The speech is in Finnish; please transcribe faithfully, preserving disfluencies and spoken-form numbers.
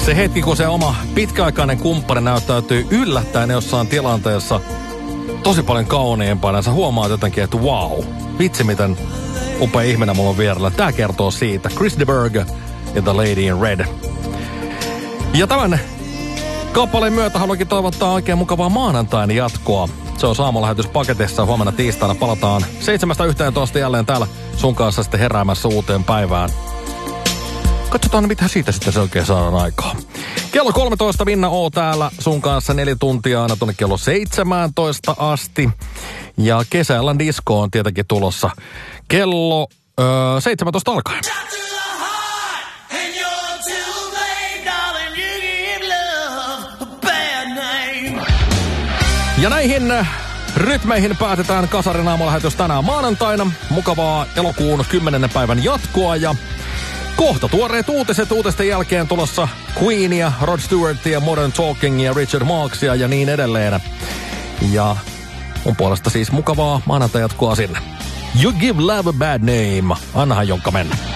Se hetki, kun se oma pitkäaikainen kumppani näyttäytyy yllättäen jossain tilanteessa tosi paljon kauniimpana, sä huomaat jotenkin, että wow, vitsi miten upea ihminen mulla on vierellä. Tää kertoo siitä. Chris de Burgh ja The Lady in Red. Ja tämän kappaleen myötä haluankin toivottaa oikein mukavaa maanantain jatkoa. Se on aamulähetys paketissa. Huomenna tiistaina palataan seitsemästä yhteentoista jälleen täällä sun kanssa sitten heräämässä uuteen päivään. Katsotaan, mitä siitä sitten se oikein saadaan aikaa. Kello kolmetoista Minna O täällä sun kanssa neljä tuntia aina tuonne kello seitsemäntoista asti. Ja kesällä disco on tietenkin tulossa kello öö, seitsemäntoista alkaen. Ja näihin rytmeihin päätetään Kasarin aamulähetys tänään maanantaina. Mukavaa elokuun kymmenennen päivän jatkoa ja kohta tuoreet uutiset. Uutisten jälkeen tulossa Queenia, Rod Stewartia, Modern Talkingia, Richard Marksia ja niin edelleen. Ja mun puolesta siis mukavaa maanantai jatkoa sinne. You give love a bad name. Annahan jonkka mennä.